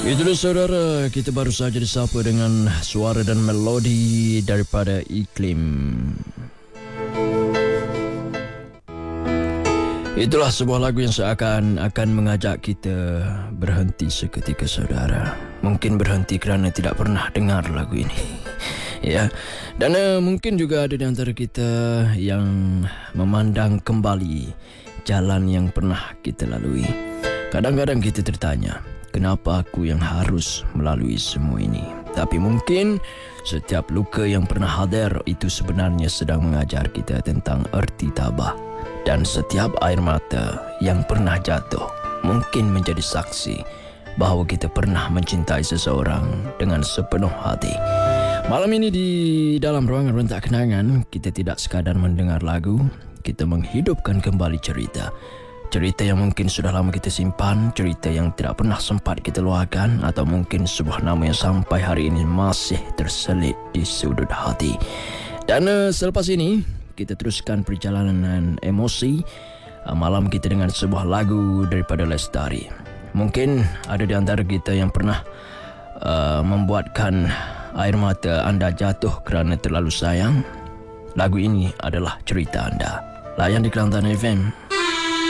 Itulah saudara, kita baru saja disapa dengan suara dan melodi daripada Iklim. Itulah sebuah lagu yang akan mengajak kita berhenti seketika saudara. Mungkin berhenti kerana tidak pernah dengar lagu ini. Ya. Dan mungkin juga ada di antara kita yang memandang kembali jalan yang pernah kita lalui. Kadang-kadang kita tertanya, kenapa aku yang harus melalui semua ini? Tapi mungkin setiap luka yang pernah hadir itu sebenarnya sedang mengajar kita tentang erti tabah. Dan setiap air mata yang pernah jatuh mungkin menjadi saksi bahawa kita pernah mencintai seseorang dengan sepenuh hati. Malam ini di dalam ruangan rentak kenangan, kita tidak sekadar mendengar lagu, kita menghidupkan kembali cerita. Cerita yang mungkin sudah lama kita simpan, cerita yang tidak pernah sempat kita luahkan, atau mungkin sebuah nama yang sampai hari ini masih terselit di sudut hati. Dan selepas ini, kita teruskan perjalanan emosi malam kita dengan sebuah lagu daripada Lestari. Mungkin ada di antara kita yang pernah membuatkan air mata anda jatuh kerana terlalu sayang. Lagu ini adalah cerita anda. Layan di Kelantan FM.